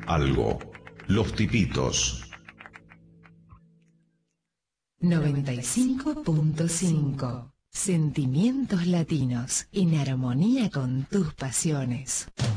algo. Los Tipitos. 95.5. Sentimientos latinos en armonía con tus pasiones.